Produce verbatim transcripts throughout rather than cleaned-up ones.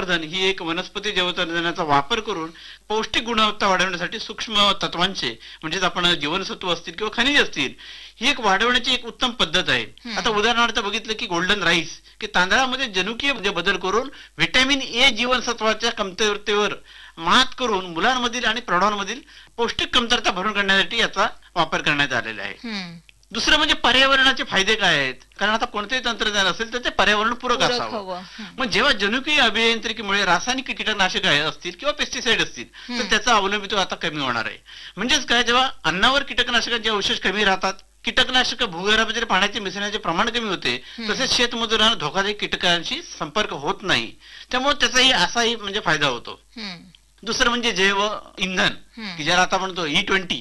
संवर्धन ही एक वनस्पती जैवतंत्रज्ञानाचा वापर करून पौष्टिक गुणवत्ता वाढवण्यासाठी सूक्ष्म तत्वांचे म्हणजेच आपण जीवनसत्व असतील किंवा खनिज असतील ही एक वाढवण्याची एक उत्तम पद्धत आहे. आता उदाहरणार्थ बघितलं की गोल्डन राईस की तांदळामध्ये जनुकीय बदल करून व्हिटॅमिन ए जीवनसत्वाच्या कमतरतेवर मात करून मुलांमधील आणि प्रौढांमधील पौष्टिक कमतरता भरून काढण्यासाठी याचा वापर करण्यात आलेला आहे. दुसरं म्हणजे पर्यावरणाचे फायदे काय आहेत, कारण आता कोणतेही तंत्रज्ञान असेल तर ते पर्यावरण पूरक असावं. मग जेव्हा जनुकीय अभियांत्रिकीमुळे रासायनिक कीटकनाशक असतील किंवा पेस्टिसाइड असतील तर त्याचा अवलंबित्व आता कमी होणार आहे. म्हणजेच काय, जेव्हा अन्नावर कीटकनाशकांचे अवशेष कमी राहतात, कीटकनाशक भूगर्भातील पाण्याचे मिसळण्याचे प्रमाण कमी होते, तसेच शेतमजुरांना धोकादायक कीटकांशी संपर्क होत नाही. त्यामुळे त्याचाही असाही म्हणजे फायदा होतो. दुसरं म्हणजे जैव इंधन की ज्याला आता म्हणतो ई ट्वेंटी,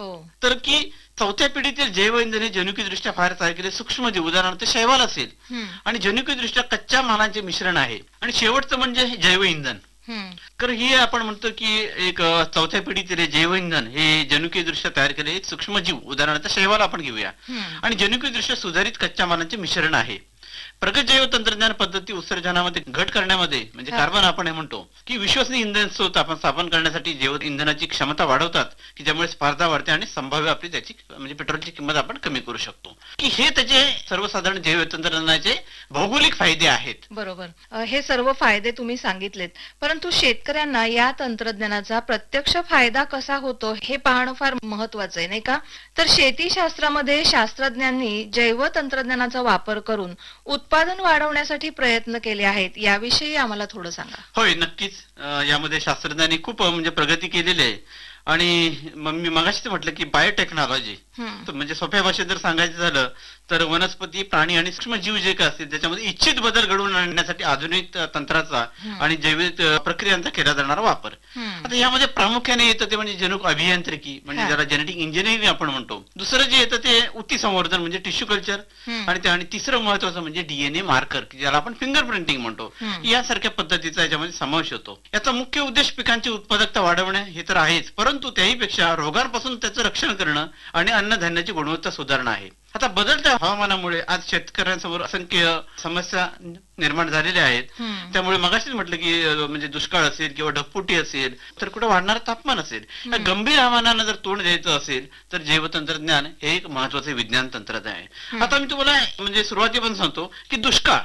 तर की चौथ्या पिढीतील जैव इंधन हे जनुकीयदृष्ट्या फार तयार केले सूक्ष्मजीव उदाहरणार्थ शैवाल असेल आणि जनुकीयदृष्ट्या कच्च्या मालांचे मिश्रण आहे. आणि शेवटचं म्हणजे जैव इंधन, तर ही आपण म्हणतो की एक चौथ्या पिढीतील जैव इंधन हे जनुकीयदृष्ट्या तयार केले एक सूक्ष्मजीव उदाहरणार्थ शैवाल आपण घेऊया आणि जनुकीयदृष्ट्या सुधारित कच्च्या मालांचे मिश्रण आहे. प्रगत जैव तंत्रज्ञान पद्धती उत्सर्जनामध्ये घट करण्यामध्ये म्हणजे कार्बन आपण हे म्हणतो की विश्वसनीय इंधन स्रोत आपण स्थापन करण्यासाठी जैव इंधनाची क्षमता वाढवतात की ज्यामुळे स्पर्धा वाढते आणि संभाव्य आपली त्याची म्हणजे पेट्रोलची किंमत आपण कमी करू शकतो. की हे त्याचे सर्वसाधारण जैव तंत्रज्ञानाचे भौगोलिक फायदे आहेत. बरोबर, हे सर्व फायदे तुम्ही सांगितलेत, परंतु शेतकऱ्यांना या तंत्रज्ञानाचा प्रत्यक्ष फायदा कसा होतो हे पाहणं फार महत्वाचं आहे, नाही का? तर शेतीशास्त्रामध्ये शास्त्रज्ञांनी जैव तंत्रज्ञानाचा वापर करून उत्पादन वाढवण्यासाठी प्रयत्न केले आहेत, याविषयी आम्हाला थोडं सांगा. होय, नक्कीच. यामध्ये शास्त्रज्ञांनी खूप म्हणजे प्रगती केलेली आहे. आणि मी मगाशीच म्हटलं की बायोटेक्नॉलॉजी म्हणजे सोप्या भाषेत जर सांगायचं झालं तर वनस्पती, प्राणी आणि सूक्ष्म जीव जे काय असतील त्याच्यामध्ये इच्छित बदल घडवून आणण्यासाठी आधुनिक तंत्राचा आणि जैविक प्रक्रियांचा केला जाणारा वापर. आता यामध्ये प्रामुख्याने येतं ते म्हणजे जनुक अभियांत्रिकी म्हणजे ज्याला जेनेटिक इंजिनिअरिंग आपण म्हणतो. दुसरं जे येतं ते ऊती संवर्धन म्हणजे टिश्यू कल्चर आणि आणि तिसरं महत्वाचं म्हणजे डीएनए मार्कर ज्याला आपण फिंगर प्रिंटिंग म्हणतो. यासारख्या पद्धतीचा याच्यामध्ये समावेश होतो. याचा मुख्य उद्देश पिकांची उत्पादकता वाढवणे हे तर आहेच, परंतु त्याहीपेक्षा रोगांपासून त्याचं रक्षण करणं आणि अन्नधान्याची गुणवत्ता सुधारणं आहे. आता बदलत्या हवामानामुळे आज शेतकऱ्यांसमोर असंख्य समस्या निर्माण झालेल्या आहेत. त्यामुळे मगाशीच म्हटलं की म्हणजे दुष्काळ असेल किंवा ढगफुटी असेल तर कुठं वाढणारं तापमान असेल, या गंभीर आव्हानांना जर तोंड द्यायचं असेल तर जैवतंत्रज्ञान हे एक महत्वाचे विज्ञान तंत्रज्ञान आहे. आता मी तुम्हाला म्हणजे सुरुवातीपासून सांगतो की दुष्काळ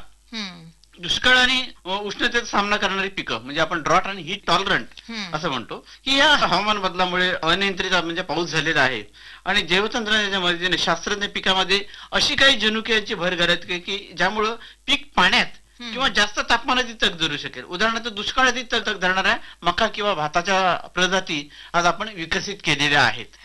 दुष्काळ आणि उष्णतेचा सामना करणारी पिकं म्हणजे आपण ड्रॉट आणि हीट टॉलरंट असं म्हणतो की या हवामान बदलामुळे अनियंत्रित म्हणजे पाऊस झालेला आहे आणि जैवतंत्रज्ञानाच्या मदतीने शास्त्रज्ञ पिकामध्ये अशी काही जनुकीयांची भर घालत की ज्यामुळं पीक पाण्यात किंवा जास्त तापमानाची तग धरू शकेल. उदाहरणार्थ दुष्काळाची तग धरणाऱ्या मका किंवा भाताच्या प्रजाती आज आपण विकसित केलेल्या आहेत.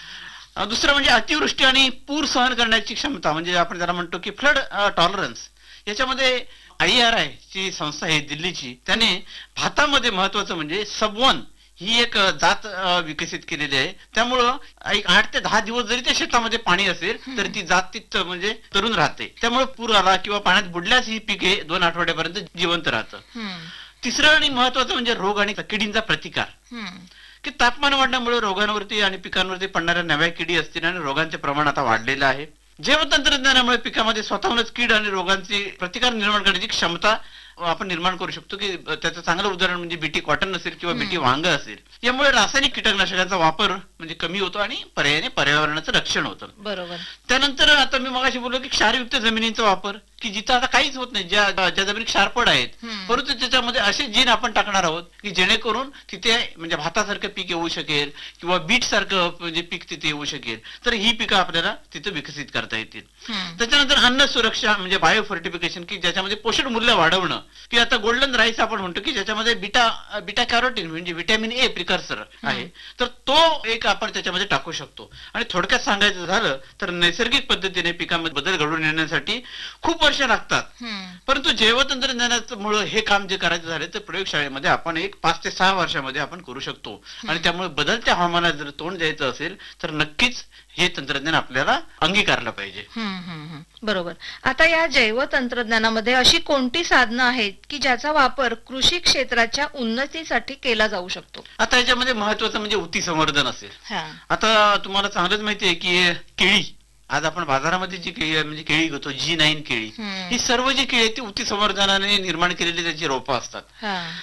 दुसरं म्हणजे अतिवृष्टी आणि पूर सहन करण्याची क्षमता म्हणजे आपण ज्याला म्हणतो की फ्लड टॉलरन्स. याच्यामध्ये आय आर आय ची संस्था आहे दिल्लीची, त्याने भातामध्ये महत्वाचं म्हणजे सबवन ही एक जात विकसित केलेली आहे. त्यामुळं एक आठ ते दहा दिवस जरी त्या शेतामध्ये पाणी असेल तर ती जात ती म्हणजे तरुण राहते. त्यामुळे पूर आला किंवा पाण्यात बुडल्यास ही पिके दोन आठवड्यापर्यंत जिवंत राहतं. तिसरं आणि महत्वाचं म्हणजे रोग आणि किडींचा प्रतिकार की तापमान वाढल्यामुळे रोगांवरती आणि पिकांवरती पडणाऱ्या नव्या किडी असतील आणि रोगांचे प्रमाण आता वाढलेलं आहे. जैवतंत्रज्ञानामुळे पिकामध्ये स्वतःहूनच कीड आणि रोगांची प्रतिकार निर्माण करण्याची क्षमता आपण निर्माण करू शकतो की त्याचं चांगलं उदाहरण म्हणजे बीटी कॉटन असेल किंवा बीटी वांग असेल. यामुळे रासायनिक कीटकनाशकांचा वापर म्हणजे कमी होतो आणि पर्यायाने पर्यावरणाचं रक्षण होतं. बरोबर. त्यानंतर आता मी मगाशी बोललो की क्षारयुक्त जमिनींचा वापर की जिथं आता काहीच होत नाही, ज्या ज्या जमिनी क्षारपड आहेत परंतु त्याच्यामध्ये असे जीन आपण टाकणार आहोत की जेणेकरून तिथे म्हणजे भातासारखं पीक येऊ शकेल किंवा बीट सारखं म्हणजे पीक तिथे येऊ शकेल, तर ही पिकं आपल्याला तिथे विकसित करता येतील. त्याच्यानंतर अन्न सुरक्षा म्हणजे बायो फर्टिफिकेशन की ज्याच्यामध्ये पोषण मूल्य वाढवणं की आता गोल्डन राईस आपण म्हणतो की ज्याच्यामध्ये बिटा बिटा कॅरोटीन म्हणजे व्हिटॅमिन ए प्रिकर्सर आहे, तर तो एक आपण त्याच्यामध्ये टाकू शकतो. आणि थोडक्यात सांगायचं झालं तर नैसर्गिक पद्धतीने पिकांमध्ये बदल घडवून येण्यासाठी खूप वर्ष लागतात, परंतु जैवतंत्रज्ञानामुळे हे काम जे करायचं झाले तर प्रयोगशाळेमध्ये आपण एक पाच ते सहा वर्षामध्ये आपण करू शकतो. आणि त्यामुळे बदलत्या हवामानात जर तोंड द्यायचं असेल तर नक्कीच हे तंत्रज्ञान आपल्याला अंगीकारलं पाहिजे. बरोबर. आता या जैव तंत्रज्ञानामध्ये अशी कोणती साधनं आहेत की ज्याचा वापर कृषी क्षेत्राच्या उन्नतीसाठी केला जाऊ शकतो? आता याच्यामध्ये महत्वाचं म्हणजे ऊती संवर्धन असेल. आता तुम्हाला चांगलंच माहिती आहे की केळी आज आपण बाजारामध्ये जी केळी म्हणजे केळी घेतो जी नाईन केळी, ही सर्व जी केळी ती ऊती संवर्धनाने निर्माण केलेली त्याची रोपं असतात.